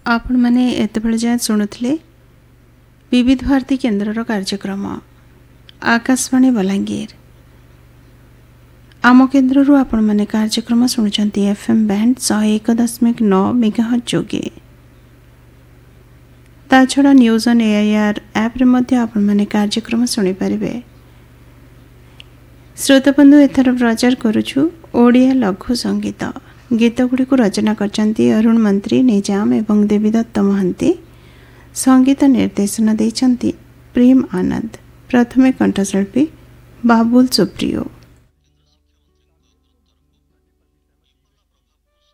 आपण मैंने एत जाए शुणुले विविध भारती केन्द्र कार्यक्रम आकाशवाणी बलांगीर आम केन्द्र आपण मैंने कार्यक्रम शुणुंट FM बैंड 101.9 मेगाहर्ट्ज जोगे ता छड़ा न्यूज ऑन AIR ऐप रे मध्य आपण मैंने कार्यक्रम शुणी पारिबे। श्रोतबंधु एथर प्रचार करुछु ओडिया लघु संगीत गीत गुड़ी को रचना करचंती अरुण मंत्री निजाम एवं देवीदत्त महांती संगीत निर्देशन देचंती प्रेम आनंद प्रथमे कंठशिल्पी बाबुल सुप्रियो।